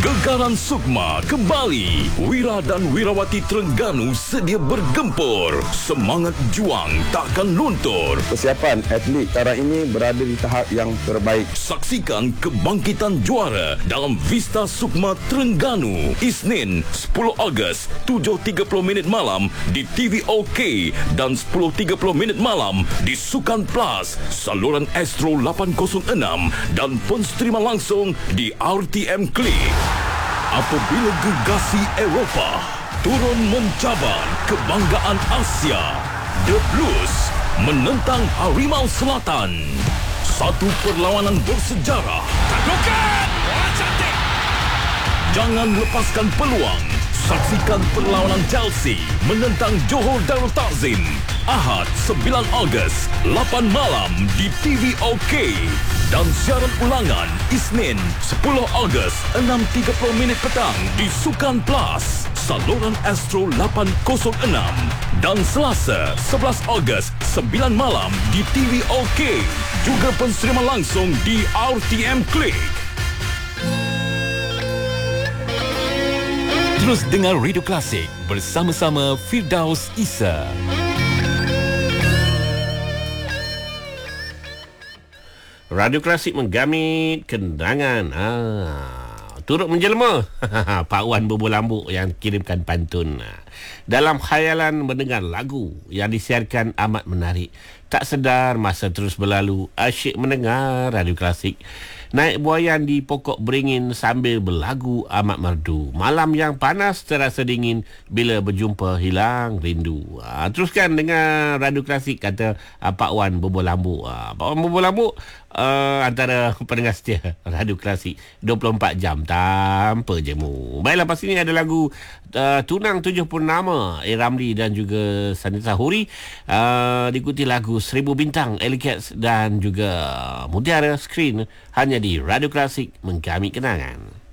Gegaran Sukma kembali. Wira dan Wirawati Terengganu sedia bergempur. Semangat juang takkan luntur. Persiapan atlet sekarang ini berada di tahap yang terbaik. Saksikan kebangkitan juara dalam Vista Sukma Terengganu. Isnin 10 Ogos 7.30 malam di TV OK dan 10.30 malam di Sukan Plus, saluran Astro 806 dan pensterima langsung di RTM Klik. Apabila gegasi Eropah turun mencabar kebanggaan Asia, The Blues menentang Harimau Selatan. Satu perlawanan bersejarah. Taklukan! Bola cantik! Jangan lepaskan peluang. Saksikan perlawanan Chelsea menentang Johor Darul Takzim. Ahad 9 Ogos 8 malam di TV OK. Dan siaran ulangan Isnin 10 Ogos 6.30 petang di Sukan Plus, saluran Astro 806. Dan Selasa 11 Ogos 9 malam di TV OK. Juga penserima langsung di RTM Klik. Terus dengar Radio Klasik bersama-sama Firdaus Isa. Radio Klasik menggamit kenangan. Turut menjelma. Pak Wan Bobolambuk yang kirimkan pantun. Dalam khayalan mendengar lagu yang disiarkan amat menarik. Tak sedar masa terus berlalu. Asyik mendengar Radio Klasik. Naik buayan di pokok beringin sambil berlagu amat merdu. Malam yang panas terasa dingin bila berjumpa hilang rindu. Teruskan dengan Radio Klasik, kata Pak Wan Bobolambuk. Pak Wan Bobolambuk antara pendengar setia Radio Klasik 24 jam tanpa jemu. Baiklah, lepas ini ada lagu Tunang 70 Nama A. Ramli dan juga Sanita Huri. Diikuti lagu 1000 Bintang Alley Cats dan juga Mutiara Screen hanya di Radio Klasik menggamit kenangan.